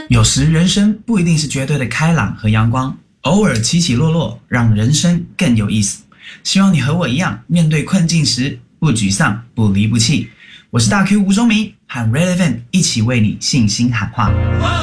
有时人生不一定是绝对的开朗和阳光，偶尔起起落落，让人生更有意思。希望你和我一样，面对困境时不沮丧，不离不弃。我是大 Q 吴宗明，和 Relevant 一起为你信心喊话。